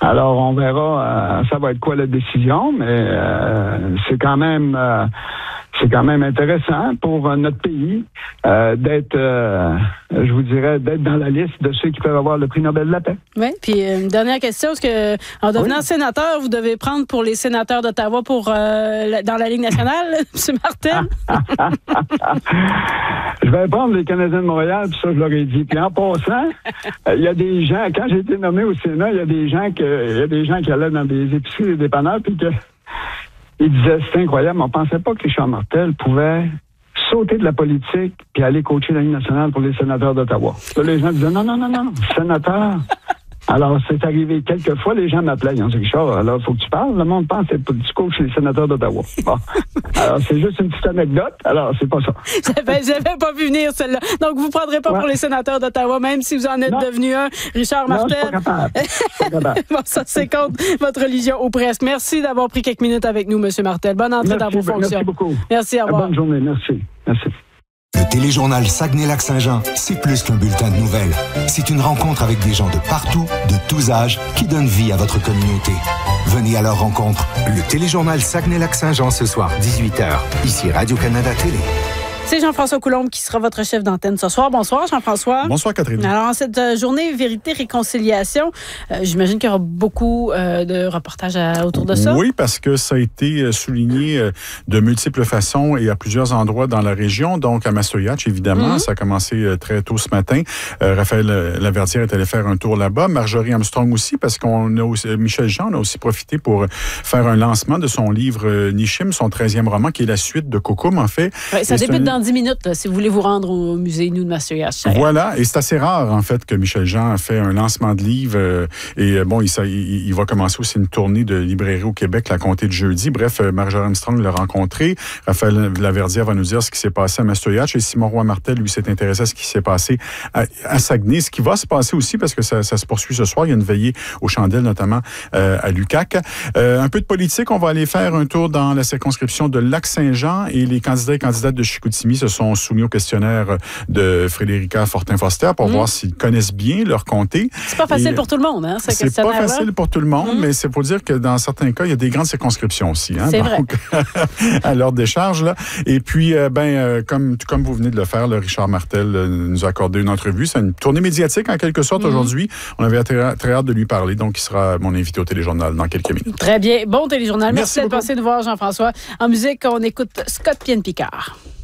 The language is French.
Alors, on verra ça va être quoi la décision, mais c'est quand même intéressant pour notre pays d'être, je vous dirais, d'être dans la liste de ceux qui peuvent avoir le prix Nobel de la paix. Oui, puis une dernière question, est-ce que en devenant sénateur, vous devez prendre pour les sénateurs d'Ottawa dans la Ligue nationale, M. Martel? Je vais prendre les Canadiens de Montréal, puis ça, je leur ai dit. Puis en passant, il y a des gens, quand j'ai été nommé au Sénat, il y a des gens qui allaient dans des épiceries et des dépanneurs, puis ils disaient, c'est incroyable, on pensait pas que Richard Martel pouvait sauter de la politique puis aller coacher la Ligue nationale pour les sénateurs d'Ottawa. Là, les gens disaient, non, sénateur. Alors, c'est arrivé quelques fois, les gens m'appelaient, ils ont dit, Richard, alors, il faut que tu parles, le monde pense que tu coaches les sénateurs d'Ottawa. Bon. Alors, c'est juste une petite anecdote, alors, c'est pas ça. J'avais pas vu venir celle-là. Donc, vous ne prendrez pas pour les sénateurs d'Ottawa, même si vous en êtes devenu un, Richard Martel. Non, je suis pas capable. Bon, ça, c'est contre votre religion ou presque. Merci d'avoir pris quelques minutes avec nous, M. Martel. Bonne entrée dans vos fonctions. Merci beaucoup. Merci, au revoir. Bonne journée, merci. Merci. Le téléjournal Saguenay-Lac-Saint-Jean, c'est plus qu'un bulletin de nouvelles. C'est une rencontre avec des gens de partout, de tous âges, qui donnent vie à votre communauté. Venez à leur rencontre. Le téléjournal Saguenay-Lac-Saint-Jean ce soir, 18h. Ici Radio-Canada Télé. C'est Jean-François Coulombe qui sera votre chef d'antenne ce soir. Bonsoir, Jean-François. Bonsoir, Catherine. Alors, en cette journée Vérité-Réconciliation, j'imagine qu'il y aura beaucoup de reportages autour de ça. Oui, parce que ça a été souligné de multiples façons et à plusieurs endroits dans la région. Donc, à Massoyatch, évidemment, ça a commencé très tôt ce matin. Raphaël Laverdière est allé faire un tour là-bas. Marjorie Armstrong aussi, parce Michel Jean a aussi profité pour faire un lancement de son livre Nishim, son 13e roman, qui est la suite de Kokoum, en fait. Oui, ça débute dans 10 minutes, là, si vous voulez vous rendre au musée Innu de Massoyatch. Voilà, et c'est assez rare, en fait, que Michel Jean a fait un lancement de livre. Il va commencer aussi une tournée de librairie au Québec, la comptée de jeudi. Bref, Marjorie Armstrong l'a rencontré. Raphaël Laverdière va nous dire ce qui s'est passé à Massoyatch. Et Simon Roy-Martel, lui, s'est intéressé à ce qui s'est passé à Saguenay. Ce qui va se passer aussi, parce que ça se poursuit ce soir, il y a une veillée aux chandelles, notamment à l'UQAC. Un peu de politique, on va aller faire un tour dans la circonscription de Lac-Saint-Jean et les candidats et candidates de Chicoutimi se sont soumis au questionnaire de Frédérica Fortin-Foster pour voir s'ils connaissent bien leur comté. C'est pas facile pour tout le monde, hein, ce questionnaire-là. C'est pas facile pour tout le monde, mais c'est pour dire que dans certains cas, il y a des grandes circonscriptions aussi. Hein, c'est donc, vrai. À l'ordre des charges. Là. Et puis, comme vous venez de le faire, Richard Martel nous a accordé une entrevue. C'est une tournée médiatique, en quelque sorte, aujourd'hui. On avait très hâte de lui parler, donc il sera mon invité au téléjournal dans quelques minutes. Très bien. Bon téléjournal. Merci d'être beaucoup. passé nous voir, Jean-François. En musique, on écoute Scott Pienne-Picard.